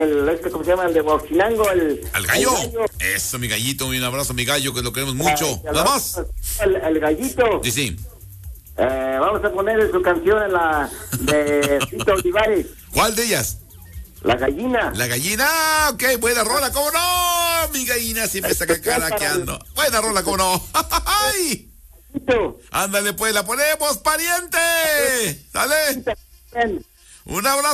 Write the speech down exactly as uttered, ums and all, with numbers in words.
el, este, ¿cómo se llama? El de Huachinango, el... ¿Al gallo? El gallo. Eso, mi gallito, un abrazo, mi gallo, que lo queremos mucho. Eh, Nada más. El, el gallito. Sí, sí. Eh, vamos a poner su canción en la de Fito Olivares. ¿Cuál de ellas? La gallina. La gallina, ok, buena rola, ¿cómo no? Mi gallina siempre está caraqueando. Buena rola, ¿cómo no? ¡Ay! Ándale, pues, la ponemos, pariente. ¿Sale? Un abrazo.